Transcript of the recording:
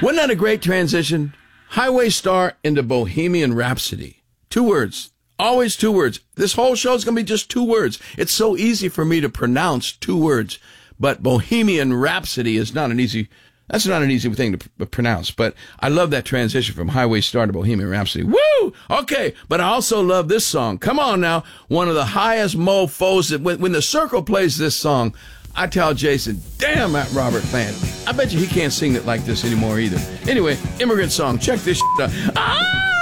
Wasn't that a great transition? Highway Star into Bohemian Rhapsody. 2 words. Always 2 words. This whole show is going to be just 2 words. It's so easy for me to pronounce 2 words. But Bohemian Rhapsody is not an easy... That's not an easy thing to pronounce. But I love that transition from Highway Star to Bohemian Rhapsody. Woo! Okay, but I also love this song. Come on now. One of the highest mofos. When the Circle plays this song, I tell Jason, damn that Robert Plant. I bet you he can't sing it like this anymore either. Anyway, Immigrant Song. Check this shit out. Ah!